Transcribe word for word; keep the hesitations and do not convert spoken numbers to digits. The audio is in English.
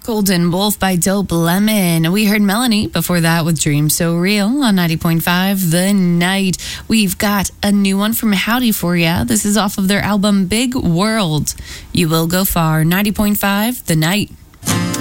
Golden Wolf by Dope Lemon. We heard Melanie before that with Dream So Real on ninety point five The Night. We've got a new one from Howdy for ya. This is off of their album Big World. You Will Go Far. ninety point five The Night.